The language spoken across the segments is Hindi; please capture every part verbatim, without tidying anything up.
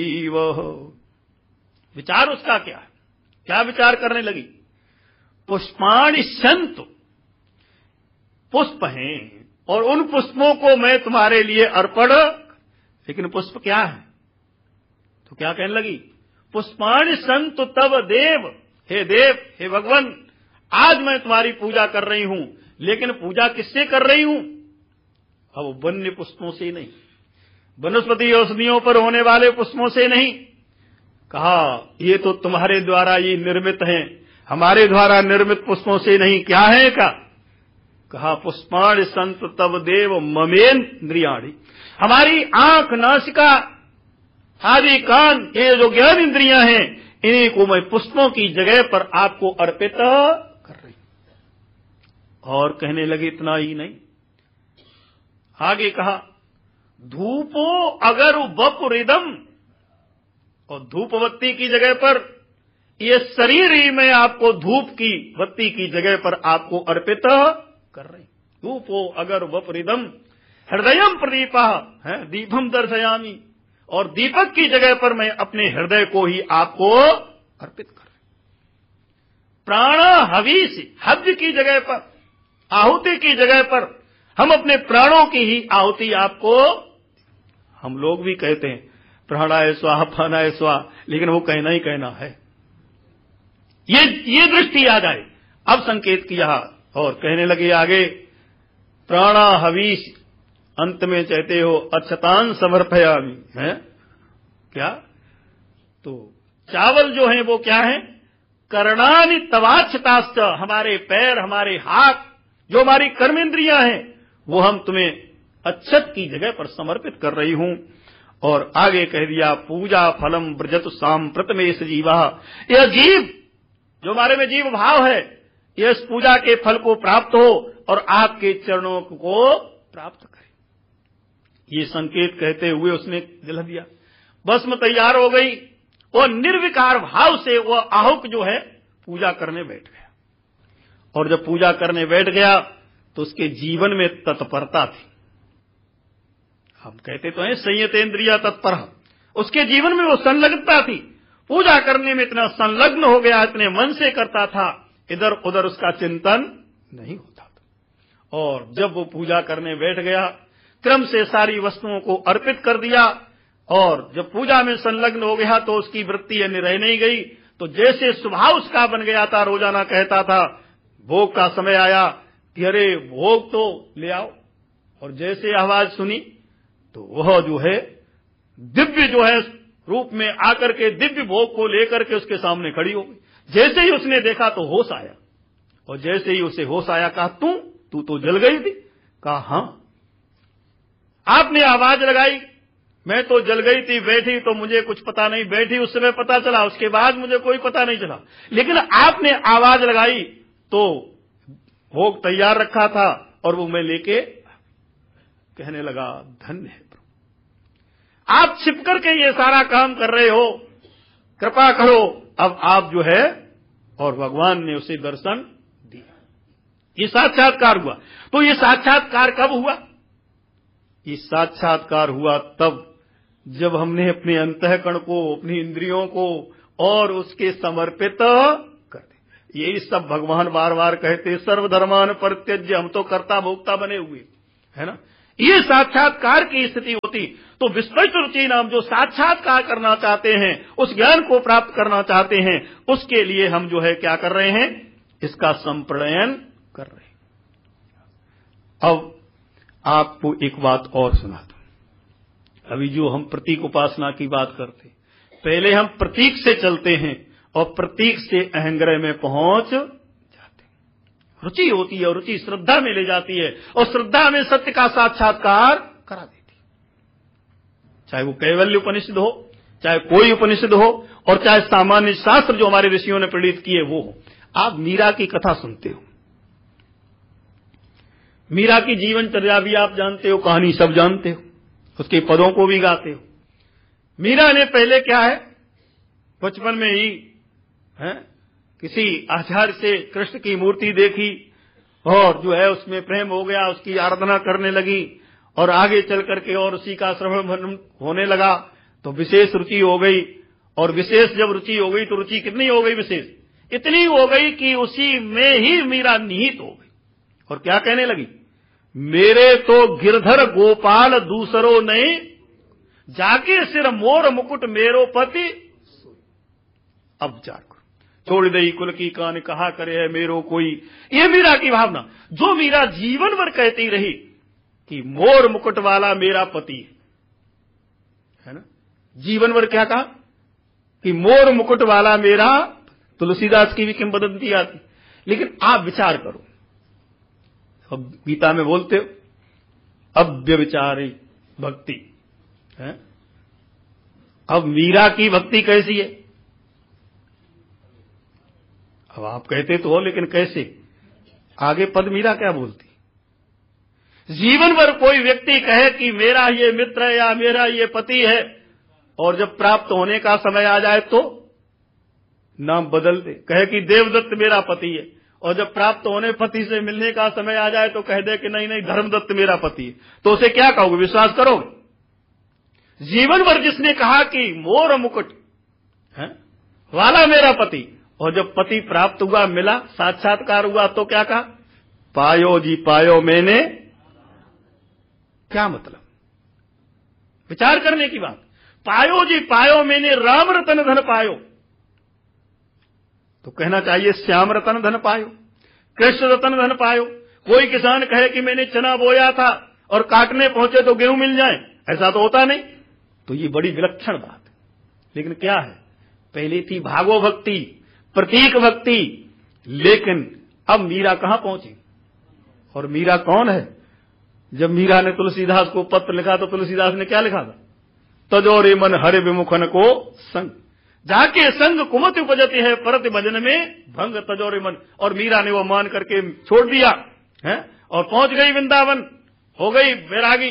विचार उसका क्या है? क्या विचार करने लगी? पुष्पाणि सन्तु, पुष्प हैं और उन पुष्पों को मैं तुम्हारे लिए अर्पण, लेकिन पुष्प क्या है? तो क्या कहने लगी? पुष्पाणि सन्तु तव देव, हे देव, हे भगवान, आज मैं तुम्हारी पूजा कर रही हूं, लेकिन पूजा किससे कर रही हूं? अब वन्य पुष्पों से नहीं, वनस्पति औषधियों पर होने वाले पुष्पों से नहीं। कहा ये तो तुम्हारे द्वारा ये निर्मित हैं, हमारे द्वारा निर्मित पुष्पों से नहीं। क्या है का? कहा पुष्पाणि सन्तु तव देव ममेन्द्रियाणि, हमारी आंख, नासिका आदि कान, ये जो ज्ञान इंद्रियां हैं, इन्हीं को मैं पुष्पों की जगह पर आपको अर्पित कर रही। और कहने लगे इतना ही नहीं, आगे कहा धूपो अगर वपुरिदम, और धूप बत्ती की जगह पर ये शरीर ही मैं आपको धूप की बत्ती की जगह पर आपको अर्पित कर रही। धूपो अगर वपुरिदम हृदयम प्रदीपा है दीपम दर्शयामी, और दीपक की जगह पर मैं अपने हृदय को ही आपको अर्पित कर रही। प्राण हवीस, हव्य की जगह पर, आहुति की जगह पर हम अपने प्राणों की ही आहुति आपको। हम लोग भी कहते हैं प्राणाय स्वाहा पानाय स्वाहा, लेकिन वो कहना ही कहना है। ये ये दृष्टि आ जाए। अब संकेत किया और कहने लगे आगे प्राणा हवीस, अंत में कहते हो अक्षतान समर्पयामि, है क्या? तो चावल जो है वो क्या है? कर्णानि तवाक्षताश्च, हमारे पैर, हमारे हाथ, जो हमारी कर्मेंद्रियां हैं, वो हम तुम्हें अक्षत की जगह पर समर्पित कर रही हूं। और आगे कह दिया पूजा फलम व्रजतु सांप्रतमेश जीवा, यह जीव जो हमारे में जीव भाव है, यह इस पूजा के फल को प्राप्त हो और आपके चरणों को प्राप्त करे। ये संकेत कहते हुए उसने जला दिया, भस्म तैयार हो गई और निर्विकार भाव से वह आहुक जो है पूजा करने बैठ गया। और जब पूजा करने बैठ गया तो उसके जीवन में तत्परता थी। हम कहते तो हैं संयतेन्द्रिया तत्पर, उसके जीवन में वो संलग्नता थी। पूजा करने में इतना संलग्न हो गया, इतने मन से करता था, इधर उधर उसका चिंतन नहीं होता था। और जब वो पूजा करने बैठ गया, क्रम से सारी वस्तुओं को अर्पित कर दिया, और जब पूजा में संलग्न हो गया तो उसकी वृत्ति अन्य रह नहीं गई। तो जैसे स्वभाव उसका बन गया था, रोजाना कहता था भोग का समय आया कि अरे भोग तो ले आओ, और जैसे आवाज सुनी तो वह जो है दिव्य जो है रूप में आकर के दिव्य भोग को लेकर के उसके सामने खड़ी हो गई। जैसे ही उसने देखा तो होश आया, और जैसे ही उसे होश आया कहा तू तू तो जल गई थी। कहा हां, आपने आवाज लगाई, मैं तो जल गई थी, बैठी तो मुझे कुछ पता नहीं, बैठी उस समय पता चला, उसके बाद मुझे कोई पता नहीं चला, लेकिन आपने आवाज लगाई तो भोग तैयार रखा था और वो मैं लेके। कहने लगा धन्य है प्रभु, आप छिप करके ये सारा काम कर रहे हो, कृपा करो। अब आप जो है, और भगवान ने उसे दर्शन दिया, ये साक्षात्कार हुआ। तो ये साक्षात्कार कब हुआ? ये साक्षात्कार हुआ तब जब हमने अपने अंतःकरण को, अपनी इंद्रियों को और उसके समर्पित कर दे। यही सब भगवान बार बार कहते सर्वधर्मान परित्यज्य, हम तो कर्ता भोक्ता बने हुए, है ना। ये साक्षात्कार की स्थिति होती तो विस्पष्ट रुचि नाम जो साक्षात्कार करना चाहते हैं, उस ज्ञान को प्राप्त करना चाहते हैं, उसके लिए हम जो है क्या कर रहे हैं? इसका संप्रणयन कर रहे हैं। अब आपको एक बात और सुना दूं। अभी जो हम प्रतीक उपासना की बात करते, पहले हम प्रतीक से चलते हैं और प्रतीक से अहंग्रह में पहुंच जाते हैं। रुचि होती है और रुचि श्रद्धा में ले जाती है, और श्रद्धा में सत्य का साक्षात्कार करा देती है। चाहे वो कैवल्य उपनिषद हो, चाहे कोई उपनिषद हो, और चाहे सामान्य शास्त्र जो हमारे ऋषियों ने प्रेरित किए वो हो। आप मीरा की कथा सुनते हो, मीरा की जीवनचर्या भी आप जानते हो, कहानी सब जानते हो, उसके पदों को भी गाते हो। मीरा ने पहले क्या है, बचपन में ही है किसी आचार्य से कृष्ण की मूर्ति देखी और जो है उसमें प्रेम हो गया, उसकी आराधना करने लगी, और आगे चल करके और उसी का श्रवण मनन होने लगा। तो विशेष रुचि हो गई, और विशेष जब रुचि हो गई तो रुचि कितनी हो गई? विशेष इतनी हो गई कि उसी में ही मीरा निहित हो गई। और क्या कहने लगी? मेरे तो गिरधर गोपाल दूसरो नहीं, जाके सिर मोर मुकुट मेरो पति। अब विचार करो, छोड़ दई कुल की कान कहा करे है मेरो कोई। ये मीरा की भावना जो मीरा जीवन भर कहती रही कि मोर मुकुट वाला मेरा पति है ना। जीवन भर क्या कहा कि मोर मुकुट वाला मेरा। तुलसीदास की भी किंवदंती आती। लेकिन आप विचार करो, अब गीता में बोलते हो अव्यभिचारी भक्ति है। अब मीरा की भक्ति कैसी है? अब आप कहते तो हो, लेकिन कैसे? आगे पद मीरा क्या बोलती? जीवन भर कोई व्यक्ति कहे कि मेरा ये मित्र है या मेरा ये पति है, और जब प्राप्त होने का समय आ जाए तो नाम बदल दे, कहे कि देवदत्त मेरा पति है, और जब प्राप्त होने पति से मिलने का समय आ जाए तो कह दे कि नहीं नहीं धर्मदत्त मेरा पति है। तो उसे क्या कहोगे? विश्वास करोगे? जीवन भर जिसने कहा कि मोर मुकुट है वाला मेरा पति, और जब पति प्राप्त हुआ, मिला, साक्षात्कार हुआ, तो क्या कहा? पायो जी पायो मैंने। क्या मतलब? विचार करने की बात। पायो जी पायो मैंने राम रतन धन पायो, तो कहना चाहिए श्याम रतन धन पायो, कृष्ण रतन धन पायो। कोई किसान कहे कि मैंने चना बोया था और काटने पहुंचे तो गेहूं मिल जाए, ऐसा तो होता नहीं। तो ये बड़ी विलक्षण बात है। लेकिन क्या है? पहले थी भागो भक्ति, प्रतीक भक्ति, लेकिन अब मीरा कहां पहुंची? और मीरा कौन है? जब मीरा ने तुलसीदास को पत्र लिखा तो तुलसीदास ने क्या लिखा था? तजोरे मन हरे विमुखन को संग, जाके संग कुमति उपजती है परति भजन में भंग तजोरे मन। और मीरा ने वो मान करके छोड़ दिया है और पहुंच गई वृंदावन, हो गई वैरागी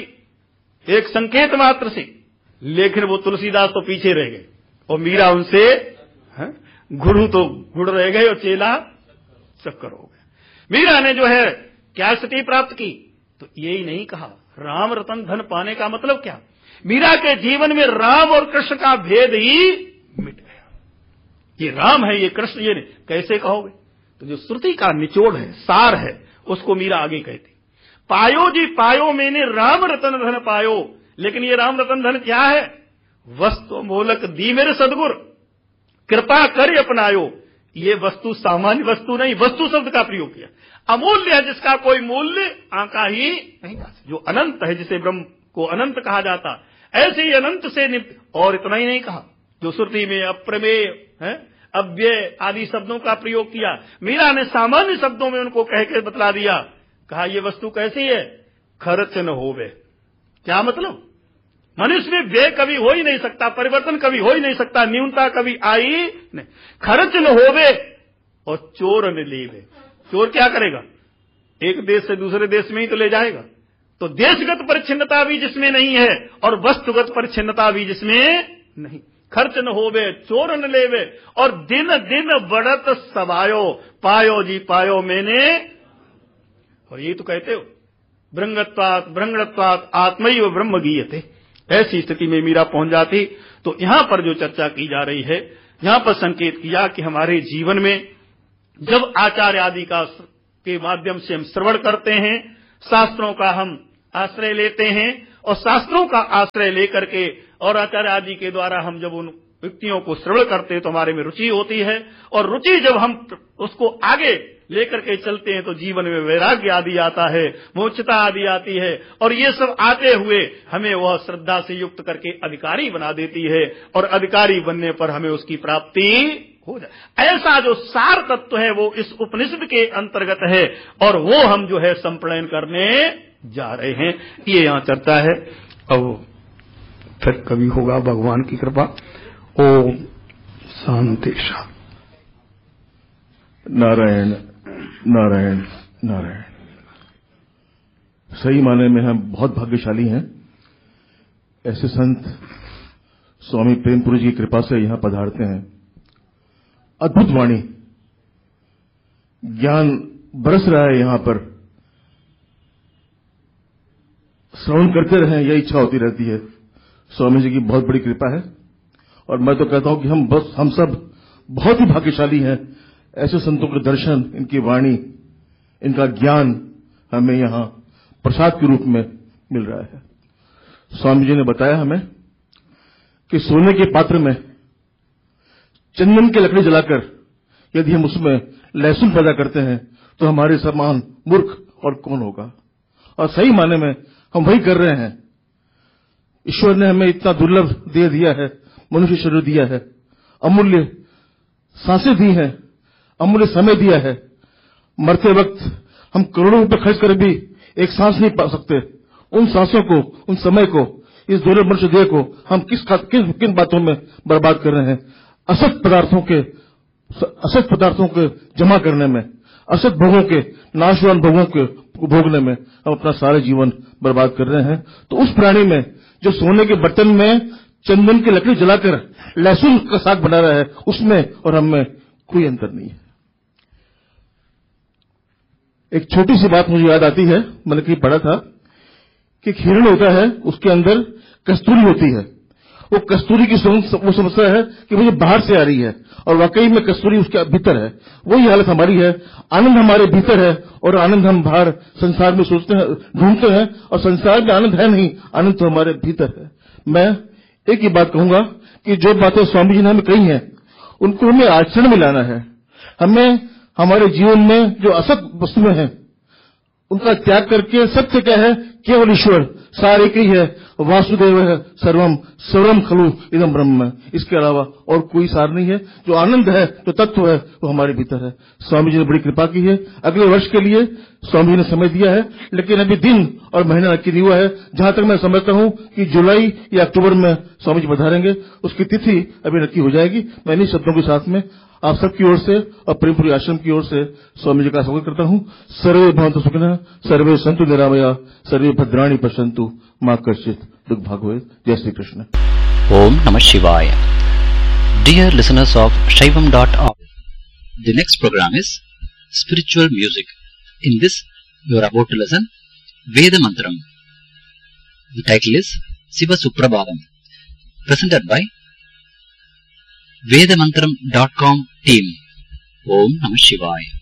एक संकेत मात्र से। लेकिन वो तुलसीदास तो पीछे रह गए, और मीरा उनसे है? गुरु तो गुड़ रह गए और चेला चक्कर हो गया। मीरा ने जो है क्या स्थिति प्राप्त की? तो यही नहीं कहा राम रतन धन पाने का मतलब क्या? मीरा के जीवन में राम और कृष्ण का भेद ही मिट गया। ये राम है, ये कृष्ण, ये नहीं। कैसे कहोगे? तो जो श्रुति का निचोड़ है, सार है, उसको मीरा आगे कहती। पायो जी पायो मैंने राम रतन धन पायो। लेकिन ये राम रतन धन क्या है? वस्तु मोलक दी मेरे सदगुरु, कृपा कर अपनायो। ये वस्तु सामान्य वस्तु नहीं, वस्तु शब्द का प्रयोग किया। अमूल्य है, जिसका कोई मूल्य आंका ही नहीं जा सकता। जो अनंत है, जिसे ब्रह्म को अनंत कहा जाता, ऐसे ही अनंत से निप्त। और इतना ही नहीं कहा, जो श्रुति में अप्रमेय है, अव्यय आदि शब्दों का प्रयोग किया। मीरा ने सामान्य शब्दों में उनको कह के बतला दिया। कहा ये वस्तु कैसी है? खर्च न होवे। क्या मतलब? मनुष्य में व्यय कभी हो ही नहीं सकता, परिवर्तन कभी हो ही नहीं सकता, न्यूनता कभी आई नहीं। खर्च न होवे और चोर न लेवे। चोर क्या करेगा? एक देश से दूसरे देश में ही तो ले जाएगा। तो देशगत परिच्छिन्नता भी जिसमें नहीं है और वस्तुगत परिच्छिन्नता भी जिसमें नहीं। खर्च न होवे चोर न लेवे, और दिन दिन बढ़त सवायो, पायो जी पायो मैंने। और ये तो कहते हो भृंगत्वात् भृंगणत्वात् आत्मैव ब्रह्म गीयते। ऐसी स्थिति में मीरा पहुंच जाती। तो यहां पर जो चर्चा की जा रही है, यहां पर संकेत किया कि हमारे जीवन में जब आचार्य आदि का के माध्यम से हम श्रवण करते हैं, शास्त्रों का हम आश्रय लेते हैं, और शास्त्रों का आश्रय लेकर के और आचार्य आदि के द्वारा हम जब उन व्यक्तियों को श्रवण करते हैं तो हमारे में रुचि होती है। और रुचि जब हम उसको आगे लेकर के चलते हैं तो जीवन में वैराग्य आदि आता है, मोक्षता आदि आती है। और ये सब आते हुए हमें वह श्रद्धा से युक्त करके अधिकारी बना देती है, और अधिकारी बनने पर हमें उसकी प्राप्ति हो जाए। ऐसा जो सार तत्व है वो इस उपनिषद के अंतर्गत है, और वो हम जो है संप्रणयन करने जा रहे हैं। ये यहाँ चर्चा है। अब फिर कभी होगा भगवान की कृपा। ओम शांति शांति। नारायण नारायण नारायण। सही माने में हम बहुत भाग्यशाली हैं। ऐसे संत स्वामी प्रेमपुरी जी की कृपा से यहां पधारते हैं। अद्भुत वाणी, ज्ञान बरस रहा है यहां पर। श्रवण करते रहें, यही इच्छा होती रहती है। स्वामी जी की बहुत बड़ी कृपा है और मैं तो कहता हूं कि हम बस हम सब बहुत ही भाग्यशाली हैं। ऐसे संतों के दर्शन, इनकी वाणी, इनका ज्ञान हमें यहां प्रसाद के रूप में मिल रहा है। स्वामी जी ने बताया हमें कि सोने के पात्र में चंदन की लकड़ी जलाकर यदि हम उसमें लहसुन पैदा करते हैं तो हमारे समान मूर्ख और कौन होगा। और सही माने में हम वही कर रहे हैं। ईश्वर ने हमें इतना दुर्लभ दे दिया है, मनुष्य शरीर दिया है, अमूल्य सांसें दी हैं, अमूल्य समय दिया है। मरते वक्त हम करोड़ों रुपए खर्च कर भी एक सांस नहीं पा सकते। उन सांसों को, उन समय को, इस दुर्लभ मनुष्य देह को हम किस किन किन बातों में बर्बाद कर रहे हैं। असत पदार्थों के असत पदार्थों के जमा करने में, असत भोगों के, नाशवान भोगों के भोगने में हम अपना सारा जीवन बर्बाद कर रहे हैं। तो उस प्राणी में जो सोने के बर्तन में चंदन की लकड़ी जलाकर लहसुन का साग बना रहा है, उसमें और हम में कोई अंतर नहीं है। एक छोटी सी बात मुझे याद आती है, मैंने कहीं पढ़ा था कि एक हिरण होता है, उसके अंदर कस्तूरी होती है। वो कस्तूरी की वो समस्या है कि मुझे बाहर से आ रही है और वाकई में कस्तूरी उसके भीतर है। वही हालत हमारी है। आनंद हमारे भीतर है और आनंद हम बाहर संसार में सोचते हैं, ढूंढते हैं, और संसार में आनंद है नहीं, आनंद तो हमारे भीतर है। मैं एक ही बात कहूंगा कि जो बातें स्वामी जी ने हमें कही हैं उनको हमें आचरण में लाना है। हमें हमारे जीवन में जो असत वस्तुएं हैं उनका त्याग करके सत्य क्या है, केवल ईश्वर, सारे एक ही है, वासुदेव है सर्वम सर्वम खलु इदम ब्रह्म। इसके अलावा और कोई सार नहीं है। जो आनंद है, जो तत्व है, वो हमारे भीतर है। स्वामी जी ने बड़ी कृपा की है। अगले वर्ष के लिए स्वामी जी ने समय दिया है, लेकिन अभी दिन और महीना नक्की नहीं हुआ है। जहां तक मैं समझता हूं कि जुलाई या अक्टूबर में स्वामी जी पधारेंगे, उसकी तिथि अभी नक्की हो जाएगी। मैं इन्हीं शब्दों के साथ में आप सबकी ओर से और प्रेमपुरी आश्रम की ओर से स्वामी जी का स्वागत करता हूं। सर्वे भवन्तु सुखिनः, सर्वे सन्तु निरामया, सर्वे भद्राणि पश्यन्तु मा कश्चित् दुःख भाग् भवेत्। जय Shri Krishna. Om Namah Shivaya. Dear listeners of Shaivam dot org, the next program is Spiritual Music. In this, you are about to listen Veda Mantram. The title is Siva Suprabhadam, presented by Vedamantram dot com team. Om Namah Shivaya.